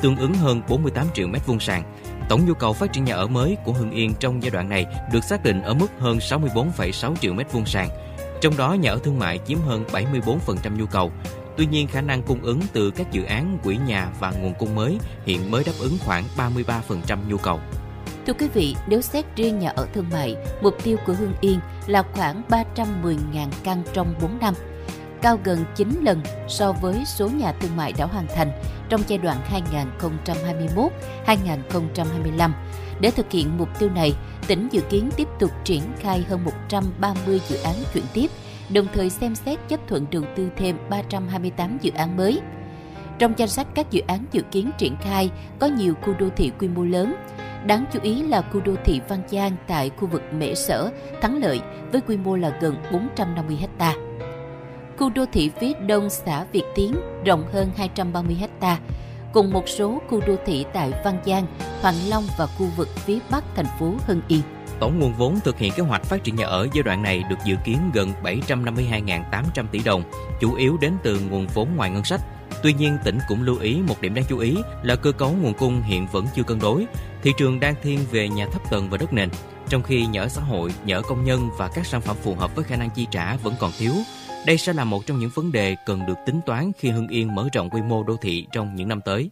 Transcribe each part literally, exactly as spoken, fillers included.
tương ứng hơn bốn mươi tám triệu mét vuông sàn. Tổng nhu cầu phát triển nhà ở mới của Hưng Yên trong giai đoạn này được xác định ở mức hơn sáu mươi bốn phẩy sáu triệu mét vuông sàn. Trong đó nhà ở thương mại chiếm hơn bảy mươi bốn phần trăm nhu cầu. Tuy nhiên, khả năng cung ứng từ các dự án quỹ nhà và nguồn cung mới hiện mới đáp ứng khoảng ba mươi ba phần trăm nhu cầu. Thưa quý vị, nếu xét riêng nhà ở thương mại, mục tiêu của Hưng Yên là khoảng ba trăm mười nghìn căn trong bốn năm, cao gần chín lần so với số nhà thương mại đã hoàn thành trong giai đoạn hai nghìn không trăm hai mươi mốt đến hai nghìn không trăm hai mươi lăm. Để thực hiện mục tiêu này, tỉnh dự kiến tiếp tục triển khai hơn một trăm ba mươi dự án chuyển tiếp, đồng thời xem xét chấp thuận đầu tư thêm ba trăm hai mươi tám dự án mới. Trong danh sách các dự án dự kiến triển khai có nhiều khu đô thị quy mô lớn. Đáng chú ý là khu đô thị Văn Giang tại khu vực Mễ Sở, Thắng Lợi với quy mô là gần bốn trăm năm mươi héc ta. Khu đô thị phía đông xã Việt Tiến rộng hơn hai trăm ba mươi héc ta, cùng một số khu đô thị tại Văn Giang, Hoàng Long và khu vực phía bắc thành phố Hưng Yên. Tổng nguồn vốn thực hiện kế hoạch phát triển nhà ở giai đoạn này được dự kiến gần bảy trăm năm mươi hai nghìn tám trăm tỷ đồng, chủ yếu đến từ nguồn vốn ngoài ngân sách. Tuy nhiên, tỉnh cũng lưu ý một điểm đáng chú ý là cơ cấu nguồn cung hiện vẫn chưa cân đối. Thị trường đang thiên về nhà thấp tầng và đất nền, trong khi nhà ở xã hội, nhà ở công nhân và các sản phẩm phù hợp với khả năng chi trả vẫn còn thiếu. Đây sẽ là một trong những vấn đề cần được tính toán khi Hưng Yên mở rộng quy mô đô thị trong những năm tới.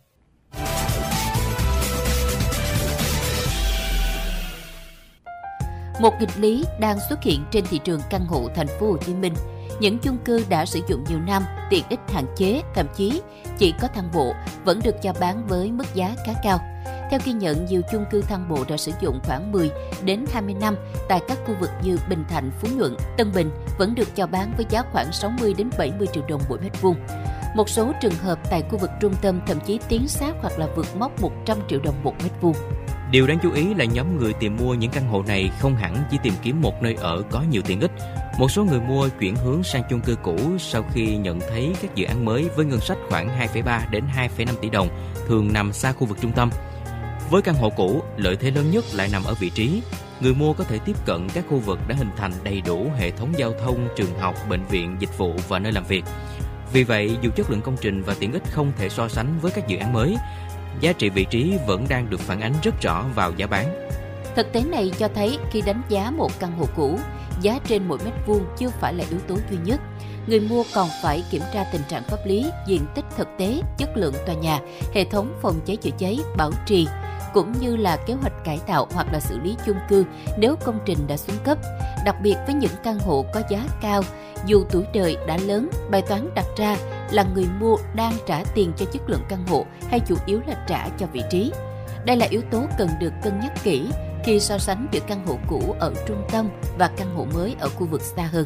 Một nghịch lý đang xuất hiện trên thị trường căn hộ thành phố Hồ Chí Minh. Những chung cư đã sử dụng nhiều năm, tiện ích hạn chế, thậm chí chỉ có thang bộ vẫn được chào bán với mức giá khá cao. Theo ghi nhận, nhiều chung cư thang bộ đã sử dụng khoảng mười đến hai mươi năm tại các khu vực như Bình Thạnh, Phú Nhuận, Tân Bình vẫn được chào bán với giá khoảng sáu mươi đến bảy mươi triệu đồng mỗi mét vuông. Một số trường hợp tại khu vực trung tâm thậm chí tiến sát hoặc là vượt mốc một trăm triệu đồng một mét vuông. Điều đáng chú ý là nhóm người tìm mua những căn hộ này không hẳn chỉ tìm kiếm một nơi ở có nhiều tiện ích. Một số người mua chuyển hướng sang chung cư cũ sau khi nhận thấy các dự án mới với ngân sách khoảng hai phẩy ba đến hai phẩy năm tỷ đồng, thường nằm xa khu vực trung tâm. Với căn hộ cũ, lợi thế lớn nhất lại nằm ở vị trí. Người mua có thể tiếp cận các khu vực đã hình thành đầy đủ hệ thống giao thông, trường học, bệnh viện, dịch vụ và nơi làm việc. Vì vậy, dù chất lượng công trình và tiện ích không thể so sánh với các dự án mới, giá trị vị trí vẫn đang được phản ánh rất rõ vào giá bán. Thực tế này cho thấy khi đánh giá một căn hộ cũ, giá trên mỗi mét vuông chưa phải là yếu tố duy nhất. Người mua còn phải kiểm tra tình trạng pháp lý, diện tích thực tế, chất lượng tòa nhà, hệ thống phòng cháy chữa cháy, bảo trì, cũng như là kế hoạch cải tạo hoặc là xử lý chung cư nếu công trình đã xuống cấp. Đặc biệt với những căn hộ có giá cao, dù tuổi đời đã lớn, bài toán đặt ra là người mua đang trả tiền cho chất lượng căn hộ hay chủ yếu là trả cho vị trí. Đây là yếu tố cần được cân nhắc kỹ khi so sánh giữa căn hộ cũ ở trung tâm và căn hộ mới ở khu vực xa hơn.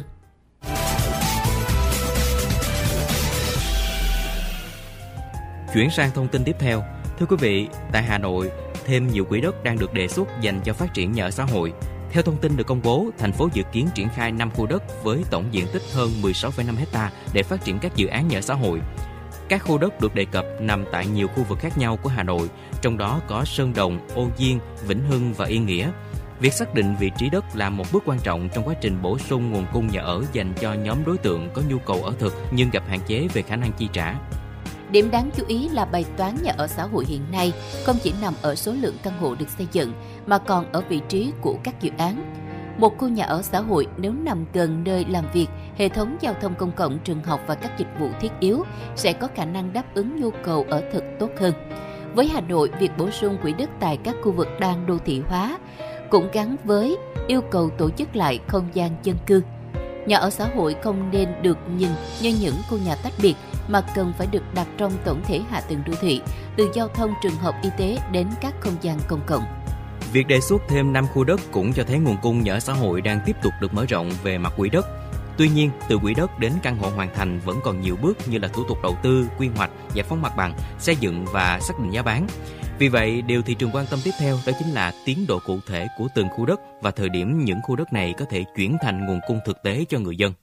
Chuyển sang thông tin tiếp theo. Thưa quý vị, tại Hà Nội, thêm nhiều quỹ đất đang được đề xuất dành cho phát triển nhà ở xã hội. Theo thông tin được công bố, thành phố dự kiến triển khai năm khu đất với tổng diện tích hơn mười sáu phẩy năm héc ta để phát triển các dự án nhà ở xã hội. Các khu đất được đề cập nằm tại nhiều khu vực khác nhau của Hà Nội, trong đó có Sơn Đồng, Ô Diên, Vĩnh Hưng và Yên Nghĩa. Việc xác định vị trí đất là một bước quan trọng trong quá trình bổ sung nguồn cung nhà ở dành cho nhóm đối tượng có nhu cầu ở thực nhưng gặp hạn chế về khả năng chi trả. Điểm đáng chú ý là bài toán nhà ở xã hội hiện nay không chỉ nằm ở số lượng căn hộ được xây dựng mà còn ở vị trí của các dự án. Một khu nhà ở xã hội nếu nằm gần nơi làm việc, hệ thống giao thông công cộng, trường học và các dịch vụ thiết yếu sẽ có khả năng đáp ứng nhu cầu ở thực tốt hơn. Với Hà Nội, việc bổ sung quỹ đất tại các khu vực đang đô thị hóa cũng gắn với yêu cầu tổ chức lại không gian dân cư. Nhà ở xã hội không nên được nhìn như những khu nhà tách biệt mà cần phải được đặt trong tổng thể hạ tầng đô thị, từ giao thông, trường học, y tế đến các không gian công cộng. Việc đề xuất thêm năm khu đất cũng cho thấy nguồn cung nhà ở xã hội đang tiếp tục được mở rộng về mặt quỹ đất. Tuy nhiên, từ quỹ đất đến căn hộ hoàn thành vẫn còn nhiều bước như là thủ tục đầu tư, quy hoạch, giải phóng mặt bằng, xây dựng và xác định giá bán. Vì vậy, điều thị trường quan tâm tiếp theo đó chính là tiến độ cụ thể của từng khu đất và thời điểm những khu đất này có thể chuyển thành nguồn cung thực tế cho người dân.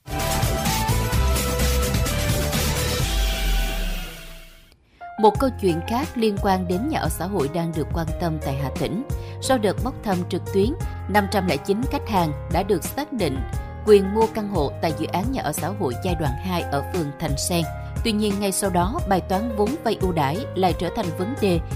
Một câu chuyện khác liên quan đến nhà ở xã hội đang được quan tâm tại Hà Tĩnh. Sau đợt bốc thăm trực tuyến, năm trăm lẻ chín khách hàng đã được xác định quyền mua căn hộ tại dự án nhà ở xã hội giai đoạn hai ở phường Thành Sen. Tuy nhiên, ngay sau đó, bài toán vốn vay ưu đãi lại trở thành vấn đề